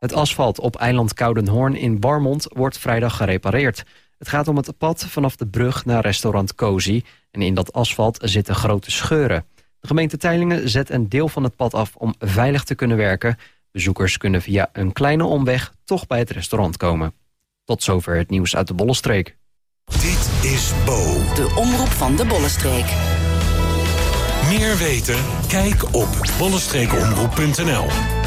Het asfalt op eiland Koudenhoorn in Warmond wordt vrijdag gerepareerd. Het gaat om het pad vanaf de brug naar restaurant Cozy. En in dat asfalt zitten grote scheuren. De gemeente Teylingen zet een deel van het pad af om veilig te kunnen werken. Bezoekers kunnen via een kleine omweg toch bij het restaurant komen. Tot zover het nieuws uit de Bollenstreek. Dit is Bo. De omroep van de Bollenstreek. Meer weten? Kijk op bollenstreekomroep.nl.